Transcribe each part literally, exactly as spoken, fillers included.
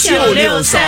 九六三。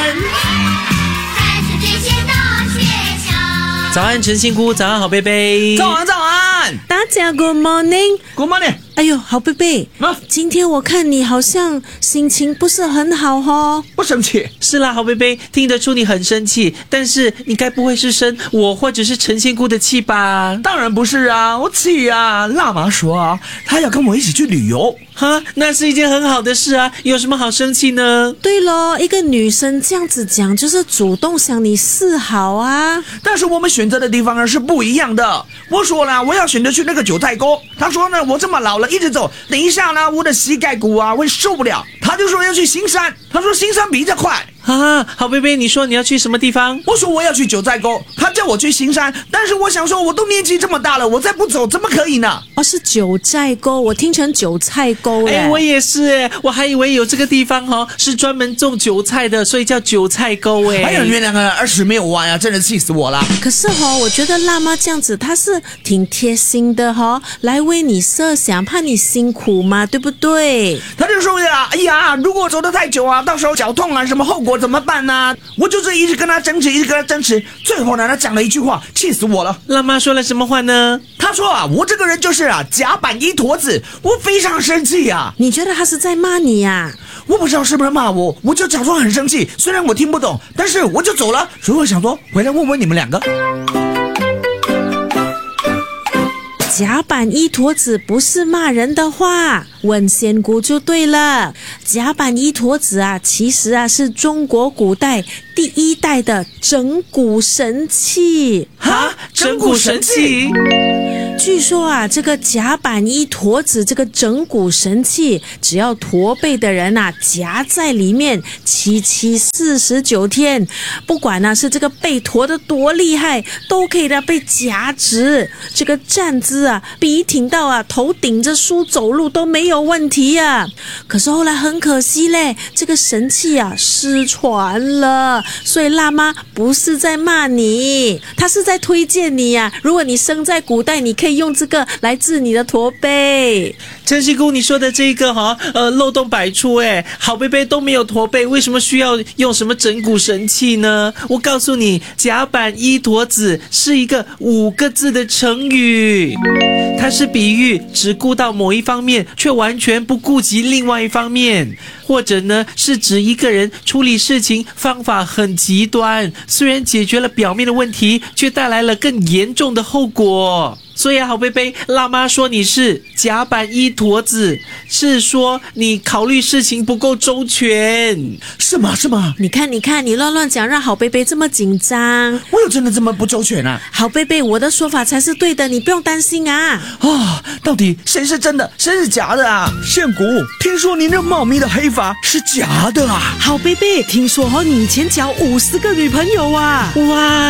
早安，陈信姑，早安，好贝贝。 早安，早安， 大家 Good morning。Good morning。 哎呦，好贝贝，啊，今天我看你好像心情不是很好哦。 不生气。 是啦，好贝贝，听得出你很生气，但是你该不会是生我或者是陈信姑的气吧？ 当然不是啊，我气啊！辣妈说啊，她要跟我一起去旅游。 哈，那是一件很好的事啊，有什么好生气呢？ 对咯，一个女生这样子讲，就是主动向你示好啊。 但是我们选择的地方呢是不一样的。我说了，我要选择去那个九寨沟。他说呢，我这么老了，一直走，等一下呢，我的膝盖骨啊会受不了。他就说要去新山，他说新山比较快。 啊，好贝贝，你说你要去什么地方？ 我说我要去九寨沟，他叫我去新山，但是我想说，我都年纪这么大了，我再不走怎么可以呢？ 哦，是九寨沟，我听成韭菜沟嘞。 哎，我也是哎，我还以为有这个地方哦，是专门种韭菜的，所以叫韭菜沟哎。 哎呀，原来啊，耳屎没有弯啊，真的气死我了。 可是哦，我觉得辣妈这样子，她是挺贴心的哦，来为你设想，怕你辛苦嘛，对不对？ 他就说呀，哎呀，如果走得太久啊，到时候脚痛啊，什么后果怎么办呢？我就是一直跟他争执，一直跟他争执，最后呢，他讲了一句话，气死我了。 辣妈说了什么话呢？ 他说啊，我这个人就是啊，甲板一坨子，我非常生气啊。 你觉得他是在骂你啊？ 我不知道是不是骂我，我就假装很生气，虽然我听不懂，但是我就走了。所以我想说，回来问问你们两个。 甲板一坨子不是骂人的话，问仙姑就对了。甲板一坨子啊，其实啊是中国古代第一代的整蛊神器。 哈，整蛊神器？ 据说啊，这个甲板一坨子这个整蛊神器，只要驼背的人啊夹在里面七七四十九天，不管呢、啊、是这个背驼的多厉害，都可以的被夹直。这个站姿啊，笔挺到啊头顶着书走路都没有问题啊。可是后来很可惜嘞，这个神器啊失传了，所以辣妈不是在骂你，她是在推荐你啊。如果你生在古代，你可以用这个来治你的驼背。 陈信姑，你说的这个哈，呃，漏洞百出哎，好贝贝都没有驼背，为什么需要用什么整蛊神器呢？我告诉你，甲板一坨子是一个五个字的成语，它是比喻只顾到某一方面，却完全不顾及另外一方面，或者呢，是指一个人处理事情方法很极端，虽然解决了表面的问题，却带来了更严重的后果。所以啊，好贝贝，辣妈说你是甲板一坨子，是说你考虑事情不够周全。 是吗？是吗？ 你看，你看，你乱乱讲，让好贝贝这么紧张。 我有真的这么不周全啊？ 好贝贝，我的说法才是对的，你不用担心啊。 啊，到底谁是真的，谁是假的啊？宪姑，听说你那茂密的黑发是假的啊？ 好贝贝，听说哦，你以前交五十个女朋友啊？ 哇！